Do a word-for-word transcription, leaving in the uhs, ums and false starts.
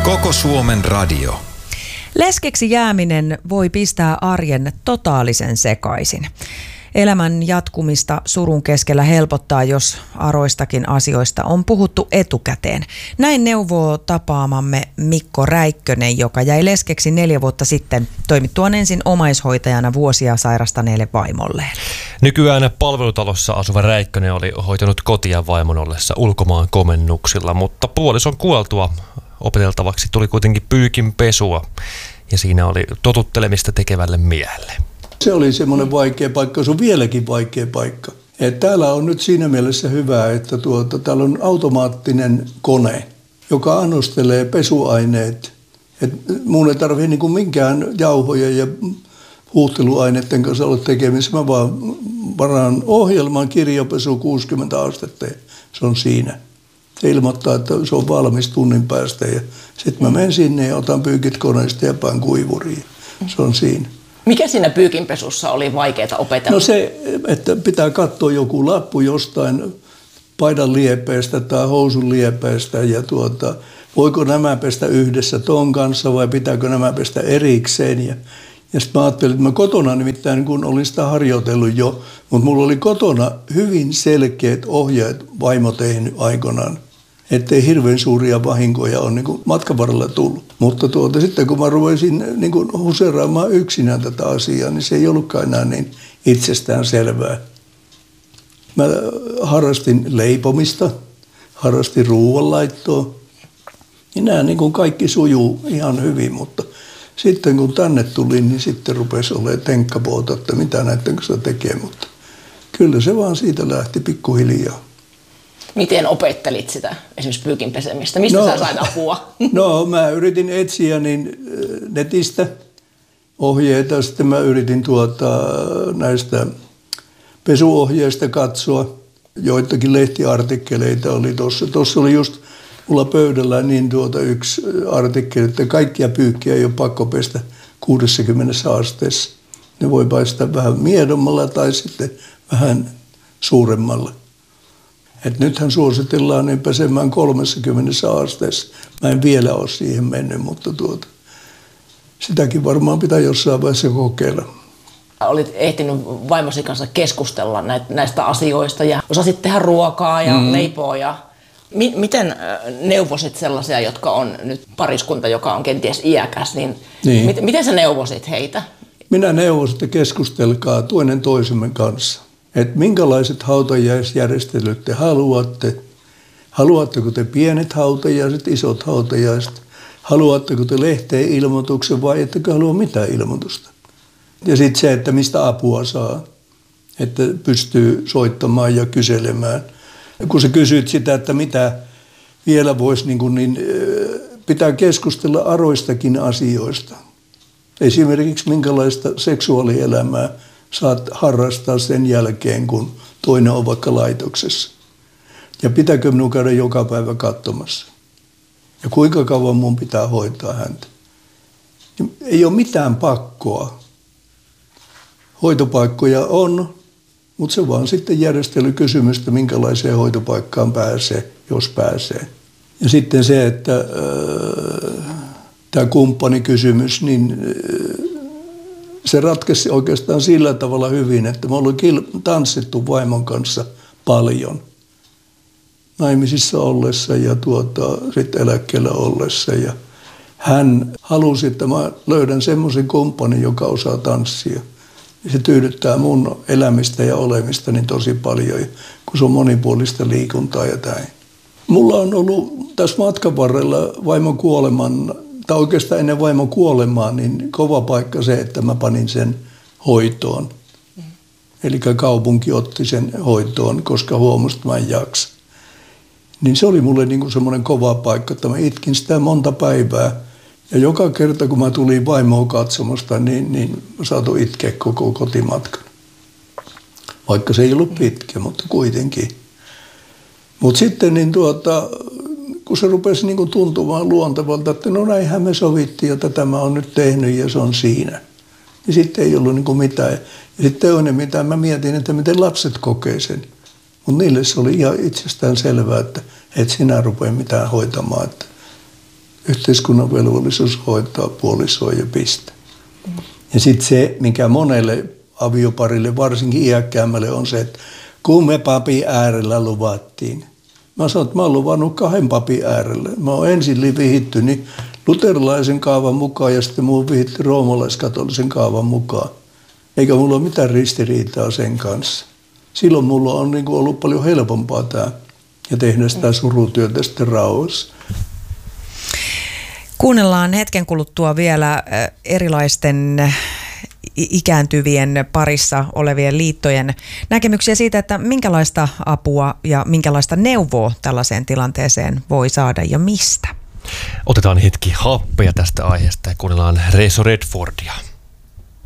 Koko Suomen radio. Leskeksi jääminen voi pistää arjen totaalisen sekaisin. Elämän jatkumista surun keskellä helpottaa, jos aroistakin asioista on puhuttu etukäteen. Näin neuvoo tapaamamme Mikko Räikkönen, joka jäi leskeksi neljä vuotta sitten toimittuaan ensin omaishoitajana vuosia sairastaneelle vaimolleen. Nykyään palvelutalossa asuva Räikkönen oli hoitanut kotia vaimon ollessa ulkomaan komennuksilla, mutta puolison kuoltua opeteltavaksi tuli kuitenkin pyykinpesua ja siinä oli totuttelemista tekevälle miehelle. Se oli semmoinen vaikea paikka, se on vieläkin vaikea paikka. Et täällä on nyt siinä mielessä hyvä, että tuota, täällä on automaattinen kone, joka annostelee pesuaineet. Et mun ei tarvitse niinku minkään jauhoja ja huuhteluaineiden kanssa olla tekemisissä. Mä vaan varaan ohjelman kirjapesu kuusikymmentä astetta ja se on siinä. Se ilmoittaa, että se on valmis tunnin päästä ja sitten mä menen sinne ja otan pyykit koneesta ja pään kuivuriin. Se on siinä. Mikä siinä pyykinpesussa oli vaikeaa opetella? No se, että pitää katsoa joku lappu jostain paidan liepeestä tai housun liepeestä ja tuota, voiko nämä pestä yhdessä ton kanssa vai pitääkö nämä pestä erikseen. Ja, ja sitten mä ajattelin, että mä kotona nimittäin kun olin sitä harjoitellut jo, mutta mulla oli kotona hyvin selkeät ohjeet vaimo tehnyt aikanaan. Ettei hirveän suuria vahinkoja ole niin kuin matkan varrella tullut. Mutta tuota, sitten kun mä ruvesin niin kuin huseeraamaan yksinään tätä asiaa, niin se ei ollutkaan enää niin itsestään selvää. Mä harrastin leipomista, harrastin ruoanlaittoa. Ja nämä niin kuin kaikki sujuu ihan hyvin, mutta sitten kun tänne tulin, niin sitten rupesi olemaan tenkkapuota, että mitä näiden kanssa tekee. Mutta kyllä se vaan siitä lähti pikkuhiljaa. Miten opettelit sitä esimerkiksi pyykin pesemistä? Mistä no, sä sait apua? No mä yritin etsiä niin netistä ohjeita. Sitten mä yritin tuota, näistä pesuohjeista katsoa. Joitakin lehtiartikkeleita oli tuossa. Tuossa oli just mulla pöydällä niin tuota yksi artikkeli, että kaikkia pyykkiä ei ole pakko pestä kuudessakymmenessä asteessa. Ne voi paistaa vähän miedommalla tai sitten vähän suuremmalla. Et nythän suositellaan niin pesemään kolmessakymmenessä asteessa. Mä en vielä ole siihen mennyt, mutta tuota, sitäkin varmaan pitää jossain vaiheessa kokeilla. Olit ehtinyt vaimosi kanssa keskustella näistä asioista ja osasit tehdä ruokaa ja mm. leipoa. Ja mi- miten neuvosit sellaisia, jotka on nyt pariskunta, joka on kenties iäkäs, niin, niin. Mit- miten sä neuvosit heitä? Minä neuvosin, että keskustelkaa toinen toisemme kanssa. Että minkälaiset hautajaisjärjestelyt te haluatte. Haluatteko te pienet hautajaiset, isot hautajaiset? Haluatteko te lehteen ilmoituksen vai ettekö halua mitään ilmoitusta? Ja sitten se, että mistä apua saa. Että pystyy soittamaan ja kyselemään. Ja kun sä kysyt sitä, että mitä vielä voisi, niin, niin pitää keskustella aroistakin asioista. Esimerkiksi minkälaista seksuaalielämää saat harrastaa sen jälkeen, kun toinen on vaikka laitoksessa. Ja pitääkö minun käydä joka päivä katsomassa? Ja kuinka kauan mun pitää hoitaa häntä? Ei ole mitään pakkoa. Hoitopaikkoja on, mutta se vaan sitten järjestelykysymystä, minkälaiseen hoitopaikkaan pääsee, jos pääsee. Ja sitten se, että äh, tämä kumppanikysymys, niin äh, se ratkesi oikeastaan sillä tavalla hyvin, että me ollaan tanssittu vaimon kanssa paljon naimisissa ollessa ja tuota, sitten eläkkeellä ollessa. Ja hän halusi, että mä löydän semmoisen kumppanin, joka osaa tanssia. Ja se tyydyttää mun elämistä ja olemista niin tosi paljon, kun se on monipuolista liikuntaa ja näin. Mulla on ollut tässä matkan varrella vaimon kuoleman tai oikeastaan ennen vaimon kuolemaa, niin kova paikka se, että mä panin sen hoitoon. Mm. Eli kaupunki otti sen hoitoon, koska huomasi, että mä en jaksa. Niin se oli mulle niin kuin semmoinen kova paikka, että mä itkin sitä monta päivää. Ja joka kerta, kun mä tulin vaimoa katsomasta, niin, niin mä saatoin itkeä koko kotimatkan. Vaikka se ei ollut pitkä, mutta kuitenkin. Mutta sitten niin tuota... kun se rupesi niin kuin tuntumaan luontevalta, että no näinhän me sovittiin ja tätä mä oon nyt tehnyt ja se on siinä. Ja sitten ei ollut niin kuin mitään. Ja sitten toinen, mitä mä mietin, että miten lapset kokee sen. Mutta niille se oli ihan itsestään selvää, että et sinä rupea mitään hoitamaan. Että Yhteiskunnan velvollisuus hoitaa puolisoa ja piste. Ja sitten se, mikä monelle avioparille, varsinkin iäkkäämmälle, on se, että kun me papin äärellä luvattiin. Mä sanoin, että mä oon luvannut kahden papin äärellä. Mä oon ensin vihitty niin luterilaisen kaavan mukaan ja sitten muun vihitty roomalaiskatolisen kaavan mukaan. Eikä mulla ole mitään ristiriitaa sen kanssa. Silloin mulla on niin kuin ollut paljon helpompaa tämä ja tehdä sitä surutyötä sitten rauhassa. Kuunnellaan hetken kuluttua vielä erilaisten ikääntyvien parissa olevien liittojen näkemyksiä siitä, että minkälaista apua ja minkälaista neuvoa tällaiseen tilanteeseen voi saada ja mistä. Otetaan hetki happea tästä aiheesta ja kuunnellaan Reso Redfordia.